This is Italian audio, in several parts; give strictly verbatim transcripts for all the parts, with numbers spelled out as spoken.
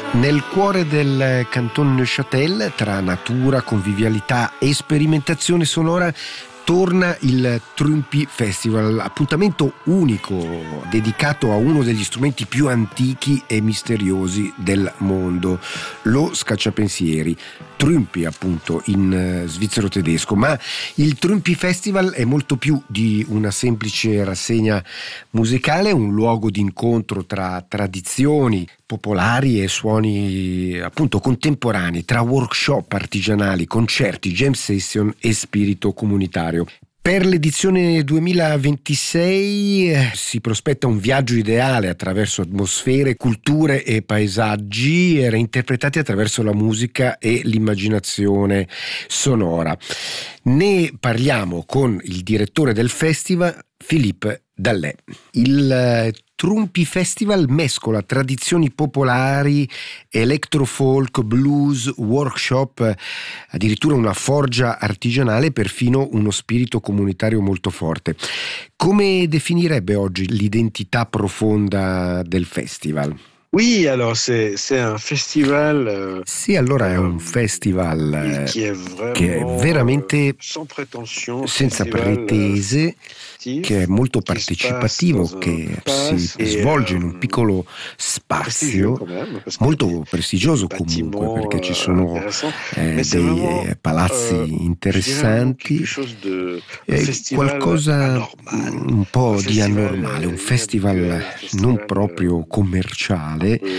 Nel cuore del Canton Neuchâtel, tra natura, convivialità e sperimentazione sonora, torna il Trümppi Festival, appuntamento unico dedicato a uno degli strumenti più antichi e misteriosi del mondo, lo scacciapensieri. Trümppi, appunto, in svizzero tedesco, ma il Trümppi Festival è molto più di una semplice rassegna musicale, un luogo di incontro tra tradizioni popolari e suoni appunto contemporanei, tra workshop artigianali, concerti, jam session e spirito comunitario. Per l'edizione duemilaventisei eh, si prospetta un viaggio ideale attraverso atmosfere, culture e paesaggi reinterpretati attraverso la musica e l'immaginazione sonora. Ne parliamo con il direttore del festival, Philippe Dallet. Il eh, Trümppi Festival mescola tradizioni popolari, electrofolk, blues, workshop, addirittura una forgia artigianale e perfino uno spirito comunitario molto forte. Come definirebbe oggi l'identità profonda del festival? Oui, alors c'est, c'est un festival. Euh, sì, allora è un festival eh, che è, che è veramente senza pretese, che è molto partecipativo, che si svolge in un piccolo spazio molto prestigioso comunque, perché ci sono eh, dei palazzi interessanti, è qualcosa un po' di anormale, un festival non proprio commerciale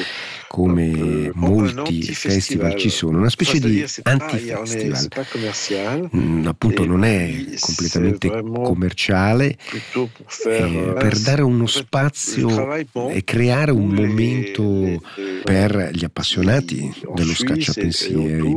come molti festival ci sono, una specie di anti-festival. Mm, appunto non è completamente commerciale, eh, per dare uno spazio e creare un momento per gli appassionati dello scacciapensieri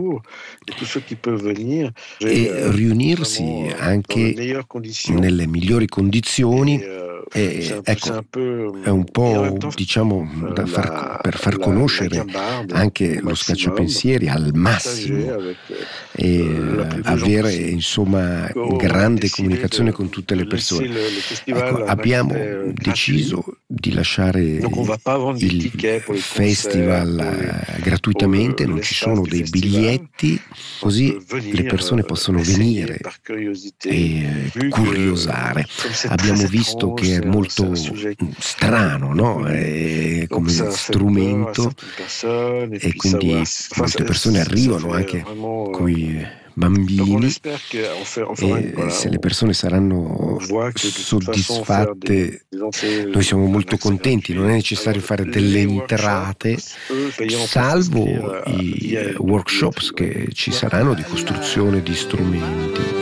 e riunirsi anche nelle migliori condizioni. E, ecco, è un po', diciamo, da far, per far conoscere anche lo scacciapensieri al massimo e avere insomma grande comunicazione con tutte le persone. Ecco, abbiamo deciso di lasciare il festival gratuitamente, non ci sono dei biglietti, così le persone possono venire e curiosare. Abbiamo visto che è molto strano, no? È come strumento, e quindi molte persone arrivano anche con i bambini, e se le persone saranno soddisfatte noi siamo molto contenti. Non è necessario fare delle entrate, salvo i workshops che ci saranno di costruzione di strumenti.